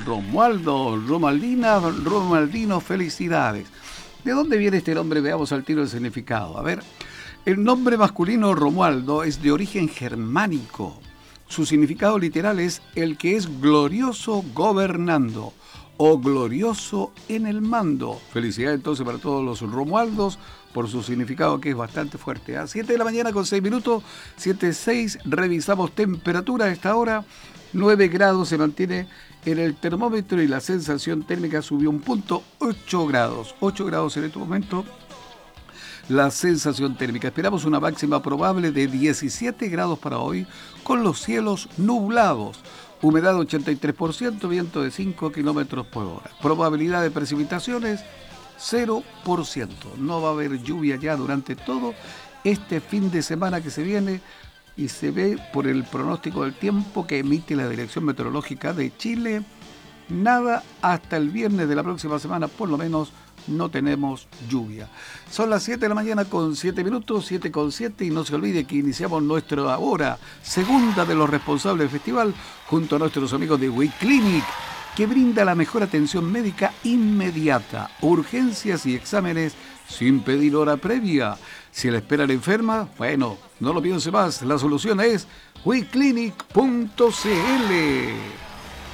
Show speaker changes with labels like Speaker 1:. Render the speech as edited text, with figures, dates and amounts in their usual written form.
Speaker 1: Romualdo, Romaldina, Romaldino, felicidades. ¿De dónde viene este nombre? Veamos al tiro el significado. A ver, el nombre masculino Romualdo es de origen germánico. Su significado literal es el que es glorioso gobernando o glorioso en el mando. Felicidades entonces para todos los Romualdos por su significado, que es bastante fuerte. A 7 de la mañana con 6 minutos, 7:06, revisamos temperatura a esta hora. 9 grados se mantiene en el termómetro y la sensación térmica subió un punto, 8 grados. 8 grados en este momento la sensación térmica. Esperamos una máxima probable de 17 grados para hoy, con los cielos nublados. Humedad 83%, viento de 5 kilómetros por hora. Probabilidad de precipitaciones 0%. No va a haber lluvia ya durante todo este fin de semana que se viene, y se ve por el pronóstico del tiempo que emite la Dirección Meteorológica de Chile. Nada hasta el viernes de la próxima semana, por lo menos no tenemos lluvia. Son las 7 de la mañana con 7 minutos, 7:07, y no se olvide que iniciamos nuestra hora segunda de los responsables del festival junto a nuestros amigos de WeClinic, que brinda la mejor atención médica inmediata, urgencias y exámenes sin pedir hora previa. Si la esperan enferma, bueno, no lo piense más, la solución es WeClinic.cl.